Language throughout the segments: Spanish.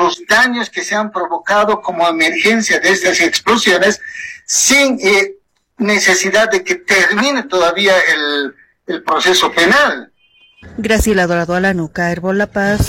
los daños que se han provocado como emergencia de estas explosiones sin necesidad de que termine todavía el proceso penal. Graciela Dorado Alano, Caerbol La Paz.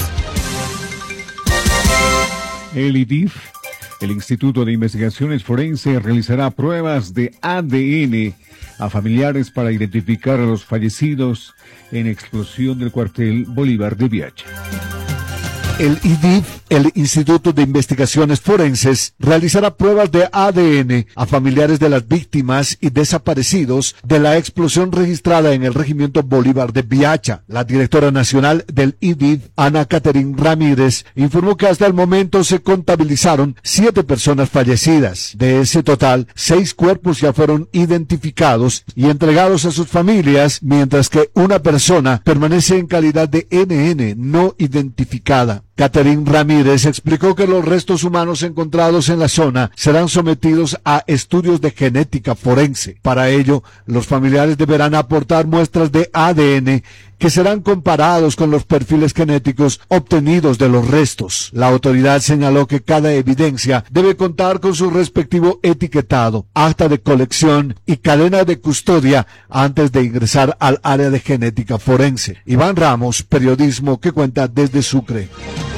El IDIF, el Instituto de Investigaciones Forenses, realizará pruebas de ADN a familiares para identificar a los fallecidos en explosión del cuartel Bolívar de Biacha. El IDIF, el Instituto de Investigaciones Forenses, realizará pruebas de ADN a familiares de las víctimas y desaparecidos de la explosión registrada en el Regimiento Bolívar de Biacha. La directora nacional del IDIF, Ana Catherine Ramírez, informó que hasta el momento se contabilizaron 7 personas fallecidas. De ese total, 6 cuerpos ya fueron identificados y entregados a sus familias, mientras que una persona permanece en calidad de NN no identificada. Catherine Ramírez explicó que los restos humanos encontrados en la zona serán sometidos a estudios de genética forense. Para ello, los familiares deberán aportar muestras de ADN que serán comparados con los perfiles genéticos obtenidos de los restos. La autoridad señaló que cada evidencia debe contar con su respectivo etiquetado, acta de colección y cadena de custodia antes de ingresar al área de genética forense. Iván Ramos, periodismo que cuenta desde Sucre.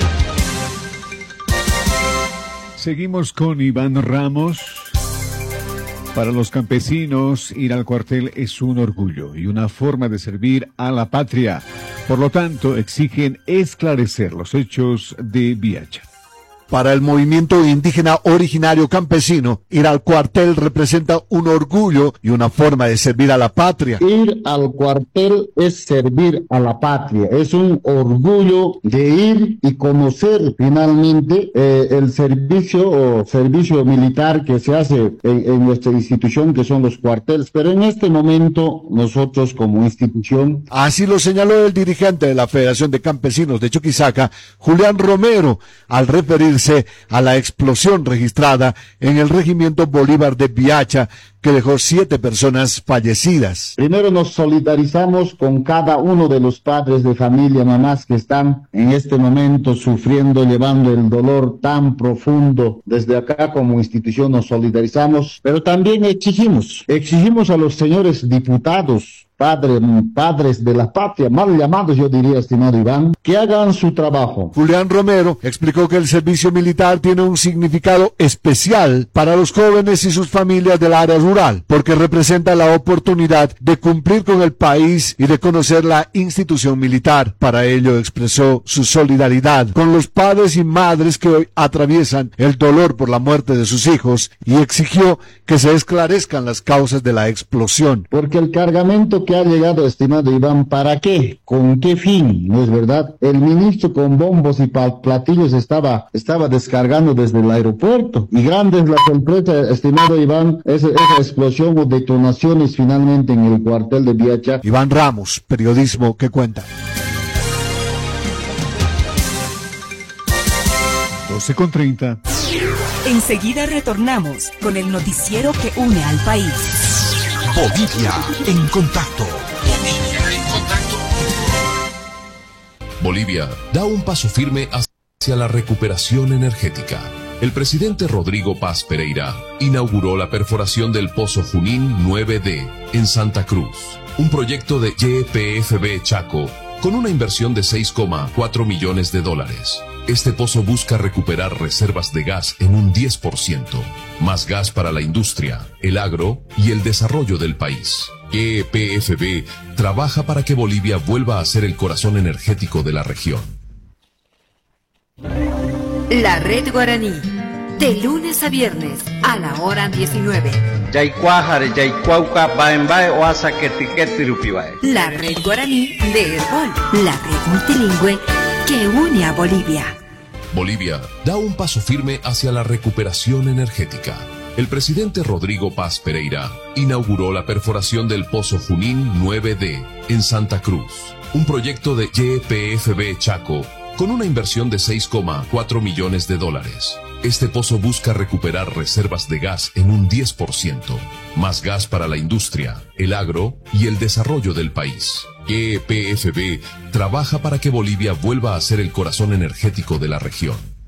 Seguimos con Iván Ramos. Para los campesinos, ir al cuartel es un orgullo y una forma de servir a la patria. Por lo tanto, exigen esclarecer los hechos de Biacha. Para el movimiento indígena originario campesino, ir al cuartel representa un orgullo y una forma de servir a la patria. Ir al cuartel es servir a la patria, es un orgullo de ir y conocer finalmente el servicio militar que se hace en nuestra institución, que son los cuarteles, pero en este momento nosotros como institución... Así lo señaló el dirigente de la Federación de Campesinos de Chuquisaca, Julián Romero, al referirse a la explosión registrada en el Regimiento Bolívar de Biacha, que dejó 7 personas fallecidas. Primero nos solidarizamos con cada uno de los padres de familia, mamás que están en este momento sufriendo, llevando el dolor tan profundo. Desde acá como institución nos solidarizamos, pero también exigimos a los señores diputados, padres de la patria, mal llamados yo diría, estimado Iván, que hagan su trabajo. Julián Romero explicó que el servicio militar tiene un significado especial para los jóvenes y sus familias del área rural, porque representa la oportunidad de cumplir con el país y de conocer la institución militar. Para ello expresó su solidaridad con los padres y madres que hoy atraviesan el dolor por la muerte de sus hijos y exigió que se esclarezcan las causas de la explosión. Porque el cargamento que ha llegado, estimado Iván, ¿para qué? ¿Con qué fin? ¿No es verdad? El ministro con bombos y platillos estaba descargando desde el aeropuerto. Y grandes la sorpresa, estimado Iván, esa explosión o detonaciones finalmente en el cuartel de Biacha. Iván Ramos, periodismo que cuenta. 12:30. Enseguida retornamos con el noticiero que une al país. Bolivia en contacto. Bolivia da un paso firme hacia la recuperación energética. El presidente Rodrigo Paz Pereira inauguró la perforación del Pozo Junín 9D en Santa Cruz, un proyecto de YPFB Chaco con una inversión de $6,4 millones. Este pozo busca recuperar reservas de gas en un 10%, más gas para la industria, el agro y el desarrollo del país. YPFB trabaja para que Bolivia vuelva a ser el corazón energético de la región. La Red Guaraní, de lunes a viernes a la hora 19. La Red Guaraní de Herbol, la red multilingüe que une a Bolivia. Bolivia da un paso firme hacia la recuperación energética. El presidente Rodrigo Paz Pereira inauguró la perforación del Pozo Junín 9D en Santa Cruz, un proyecto de YPFB Chaco con una inversión de $6,4 millones. Este pozo busca recuperar reservas de gas en un 10%, más gas para la industria, el agro y el desarrollo del país. YPFB trabaja para que Bolivia vuelva a ser el corazón energético de la región.